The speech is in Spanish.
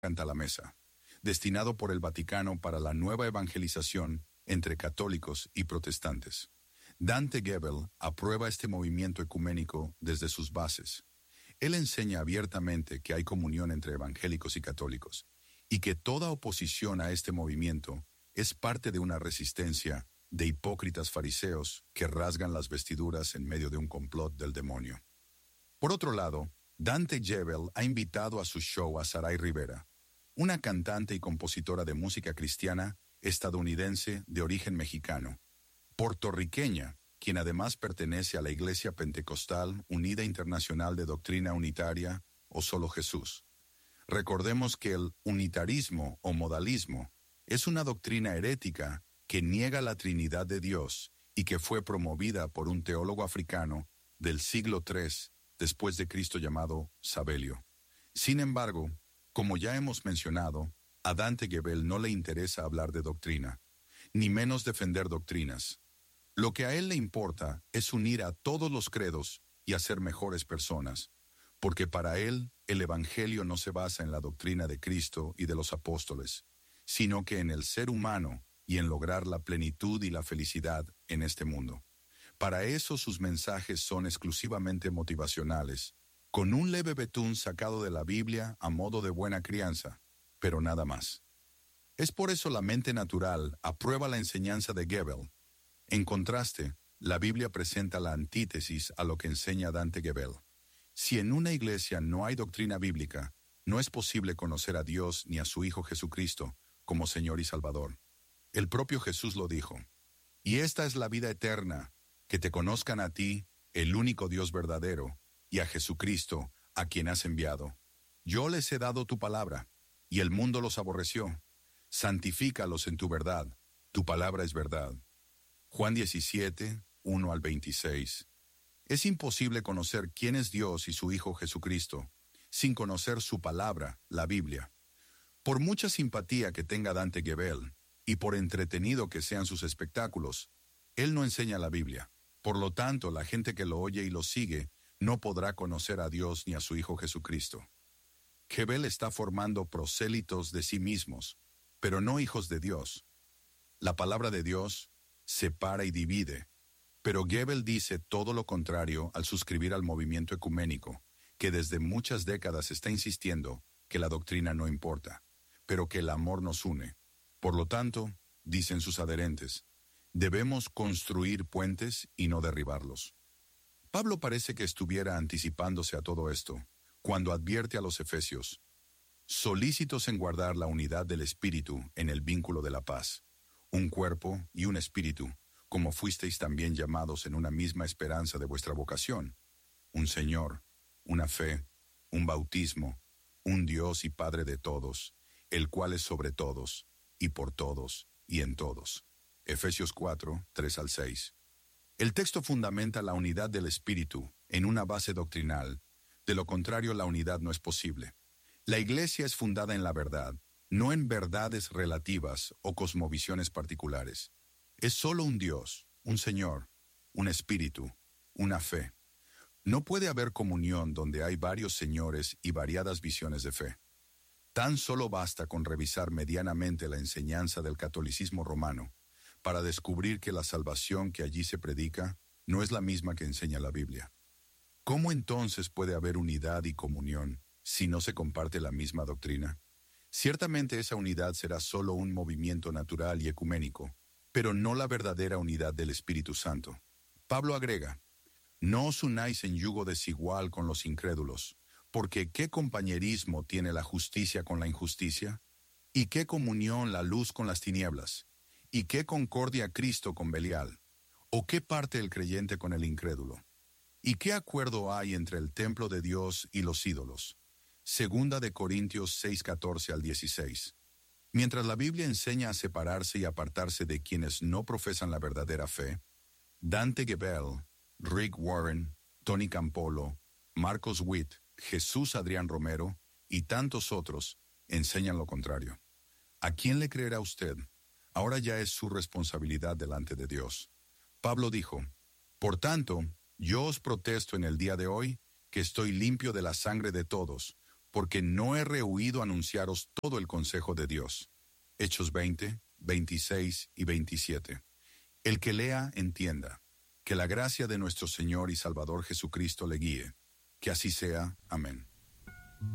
a la mesa, destinado por el Vaticano para la nueva evangelización entre católicos y protestantes. Dante Gebel aprueba este movimiento ecuménico desde sus bases. Él enseña abiertamente que hay comunión entre evangélicos y católicos, y que toda oposición a este movimiento es parte de una resistencia de hipócritas fariseos que rasgan las vestiduras en medio de un complot del demonio. Por otro lado, Dante Gebel ha invitado a su show a Saray Rivera, una cantante y compositora de música cristiana estadounidense de origen mexicano, puertorriqueña, quien además pertenece a la Iglesia Pentecostal Unida Internacional de Doctrina Unitaria o Solo Jesús. Recordemos que el unitarismo o modalismo es una doctrina herética que niega la Trinidad de Dios y que fue promovida por un teólogo africano del siglo III después de Cristo llamado Sabelio. Sin embargo, como ya hemos mencionado, a Dante Gebel no le interesa hablar de doctrina, ni menos defender doctrinas. Lo que a él le importa es unir a todos los credos y hacer mejores personas, porque para él el Evangelio no se basa en la doctrina de Cristo y de los apóstoles, sino que en el ser humano y en lograr la plenitud y la felicidad en este mundo. Para eso sus mensajes son exclusivamente motivacionales, con un leve betún sacado de la Biblia a modo de buena crianza, pero nada más. Es por eso la mente natural aprueba la enseñanza de Gebel. En contraste, la Biblia presenta la antítesis a lo que enseña Dante Gebel. Si en una iglesia no hay doctrina bíblica, no es posible conocer a Dios ni a su Hijo Jesucristo como Señor y Salvador. El propio Jesús lo dijo. Y esta es la vida eterna, que te conozcan a ti, el único Dios verdadero, y a Jesucristo, a quien has enviado. Yo les he dado tu palabra, y el mundo los aborreció. Santifícalos en tu verdad, tu palabra es verdad. Juan 17, 1 al 26. Es imposible conocer quién es Dios y su Hijo Jesucristo, sin conocer su palabra, la Biblia. Por mucha simpatía que tenga Dante Gebel, y por entretenido que sean sus espectáculos, él no enseña la Biblia. Por lo tanto, la gente que lo oye y lo sigue no podrá conocer a Dios ni a su Hijo Jesucristo. Gebel está formando prosélitos de sí mismos, pero no hijos de Dios. La palabra de Dios separa y divide, pero Gebel dice todo lo contrario al suscribir al movimiento ecuménico, que desde muchas décadas está insistiendo que la doctrina no importa, pero que el amor nos une. Por lo tanto, dicen sus adherentes, debemos construir puentes y no derribarlos. Pablo parece que estuviera anticipándose a todo esto, cuando advierte a los efesios, solícitos en guardar la unidad del Espíritu en el vínculo de la paz, un cuerpo y un espíritu, como fuisteis también llamados en una misma esperanza de vuestra vocación, un Señor, una fe, un bautismo, un Dios y Padre de todos, el cual es sobre todos, y por todos, y en todos. Efesios 4, 3 al 6. El texto fundamenta la unidad del Espíritu en una base doctrinal, de lo contrario la unidad no es posible. La Iglesia es fundada en la verdad, no en verdades relativas o cosmovisiones particulares. Es solo un Dios, un Señor, un Espíritu, una fe. No puede haber comunión donde hay varios señores y variadas visiones de fe. Tan solo basta con revisar medianamente la enseñanza del catolicismo romano para descubrir que la salvación que allí se predica no es la misma que enseña la Biblia. ¿Cómo entonces puede haber unidad y comunión si no se comparte la misma doctrina? Ciertamente esa unidad será solo un movimiento natural y ecuménico, pero no la verdadera unidad del Espíritu Santo. Pablo agrega, no os unáis en yugo desigual con los incrédulos, porque ¿qué compañerismo tiene la justicia con la injusticia? ¿Y qué comunión la luz con las tinieblas? ¿Y qué concordia Cristo con Belial? ¿O qué parte el creyente con el incrédulo? ¿Y qué acuerdo hay entre el templo de Dios y los ídolos? Segunda de Corintios 6, 14 al 16. Mientras la Biblia enseña a separarse y apartarse de quienes no profesan la verdadera fe, Dante Gebel, Rick Warren, Tony Campolo, Marcos Witt, Jesús Adrián Romero y tantos otros enseñan lo contrario. ¿A quién le creerá usted? Ahora ya es su responsabilidad delante de Dios. Pablo dijo, por tanto, yo os protesto en el día de hoy que estoy limpio de la sangre de todos, porque no he rehuido anunciaros todo el consejo de Dios. Hechos 20, 26 y 27. El que lea, entienda. Que la gracia de nuestro Señor y Salvador Jesucristo le guíe. Que así sea. Amén.